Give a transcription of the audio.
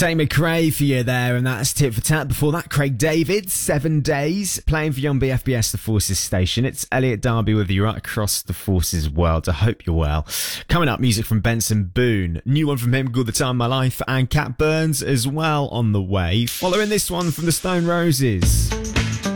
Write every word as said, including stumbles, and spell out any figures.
Tay McRae for you there, and that's Tit for Tat. Before that, Craig David, Seven Days, playing for you on B F B S, the Forces station. It's Elliot Darby with you right across the Forces world. I hope you're well. Coming up, music from Benson Boone. New one from him called The Time of My Life, and Cat Burns as well on the way. Following this one from the Stone Roses.